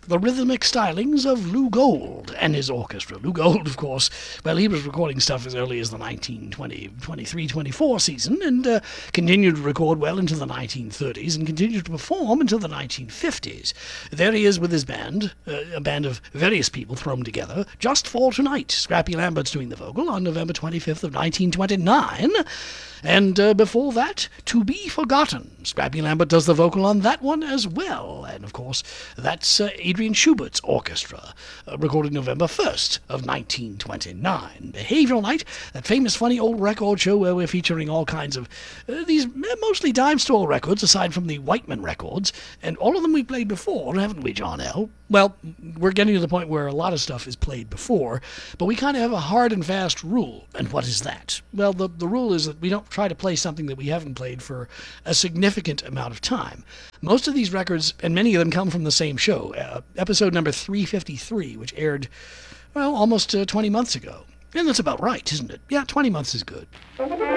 the rhythmic stylings of Lou Gold and his orchestra. Lou Gold, of course, well, he was recording stuff as early as the 1920, 23, 24 season, and continued to record well into the 1930s, and continued to perform into the 1950s. There he is with his band, a band of various people thrown together, just for tonight. Scrappy Lambert's doing the vocal on November 25th of 1929, and before that, To Be Forgotten. Scrappy Lambert does the vocal on that one as well, and of course, that's Adrian Schubert's orchestra, recorded November 1st of 1929. Behavioral Night, that famous funny old record show where we're featuring all kinds of these mostly dime store records, aside from the Whiteman records, and all of them we played before, haven't we, John L.? Well, we're getting to the point where a lot of stuff is played before, but we kind of have a hard and fast rule. And what is that? Well, the rule is that we don't try to play something that we haven't played for a significant amount of time. Most of these records, and many of them, come from the same show, episode number 353, which aired, well, almost 20 months ago. And that's about right, isn't it? Yeah, 20 months is good.